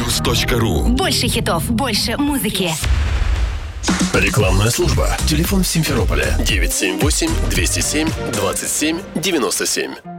Радиомаяк.ру. Больше хитов, больше музыки. Рекламная служба. Телефон в Симферополе 978-207-27-97.